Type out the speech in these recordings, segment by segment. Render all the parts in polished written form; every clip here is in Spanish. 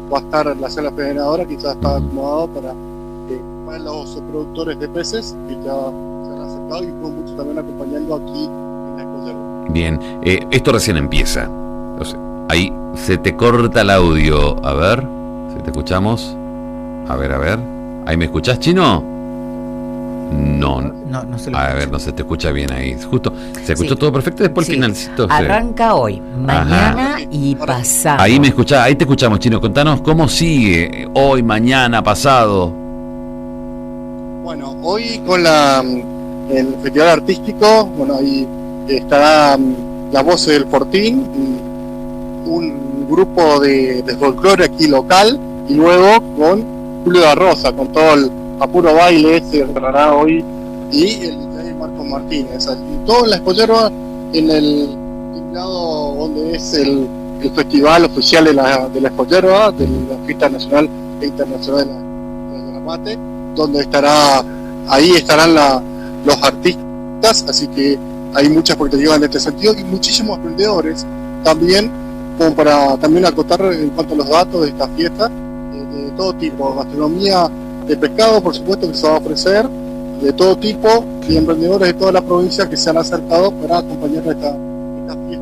va a estar la sala federadora, que ya está acomodado para los productores de peces que ya se han acercado y con mucho también acompañando aquí en la escuela. Bien, esto recién empieza. Entonces, ahí se te corta el audio. A ver, si te escuchamos. A ver. ¿Ahí me escuchás, Chino? No se lo escucha. A ver, no se te escucha bien ahí. Justo, se escuchó todo perfecto. Después el finalcito. Arranca hoy, mañana y pasado. Ahí me escuchás, ahí te escuchamos, Chino. Contanos cómo sigue hoy, mañana, pasado. Bueno, hoy con el festival artístico, bueno, ahí estará La Voz del Fortín, un grupo de folclore aquí local, y luego con Julio da Rosa, con todo el apuro baile, se cerrará hoy, y el DJ Marcos Martínez. Y todo en la Espollera, en el lado donde es el festival oficial de la Espollera, de la Fiesta Nacional e Internacional de la Mate, donde ahí estarán los artistas, así que hay mucha expectativa en este sentido y muchísimos emprendedores también, como para también acotar en cuanto a los datos de esta fiesta, de todo tipo, gastronomía de pescado, por supuesto, que se va a ofrecer, de todo tipo, y emprendedores de toda la provincia que se han acercado para acompañar esta fiesta.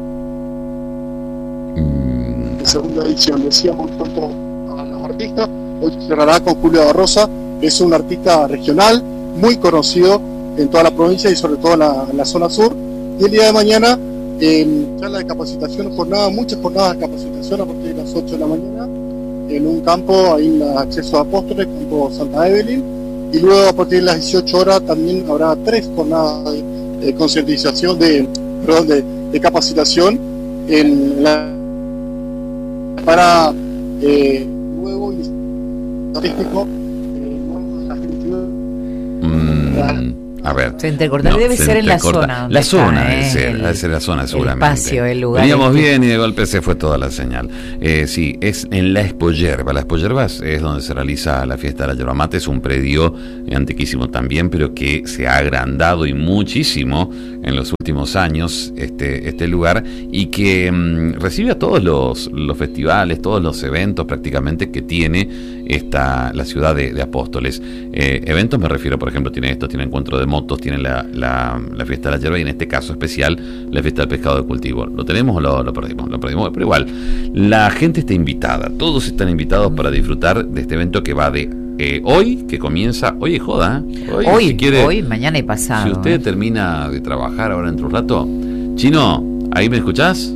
En segunda edición, decíamos en cuanto a los artistas, hoy cerrará con Julio da Rosa, que es un artista regional muy conocido en toda la provincia y sobre todo en la zona sur. Y el día de mañana, charla de capacitación, muchas jornadas de capacitación a partir de las 8 de la mañana, en un campo ahí en el acceso a Apóstoles, campo Santa Evelyn, y luego a partir de las 18 horas también habrá 3 jornadas de concientización, de capacitación para nuevo artístico. A ver. Se entrecorta, debe ser en la zona. La zona debe ser la zona seguramente. El espacio, el lugar. Veníamos bien y de golpe se fue toda la señal. Sí, es en La Espollerba. La Espollerba es donde se realiza la fiesta de la yerba mate. Es un predio antiquísimo también, pero que se ha agrandado y muchísimo en los últimos años este lugar, y que recibe a todos los festivales, todos los eventos prácticamente que tiene la ciudad de Apóstoles. Eventos me refiero, por ejemplo, tiene encuentro de motos, tiene la fiesta de la yerba, y en este caso especial la fiesta del pescado de cultivo. ¿Lo tenemos o lo perdimos? Lo perdimos, pero igual la gente está invitada, todos están invitados para disfrutar de este evento que va de hoy, que comienza hoy, joda, hoy, si quiere, hoy, mañana y pasado. Si usted termina de trabajar ahora dentro de un rato. Chino, ¿ahí me escuchás?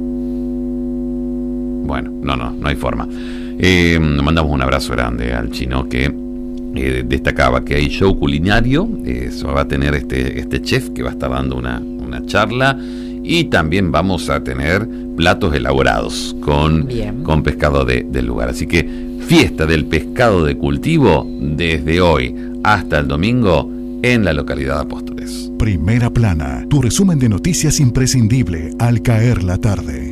Bueno, no hay forma. Mandamos un abrazo grande al Chino, que destacaba que hay show culinario. Va a tener este chef que va a estar dando una charla, y también vamos a tener platos elaborados con pescado del lugar. Así que fiesta del pescado de cultivo desde hoy hasta el domingo en la localidad de Apóstoles. Primera Plana, tu resumen de noticias imprescindible al caer la tarde.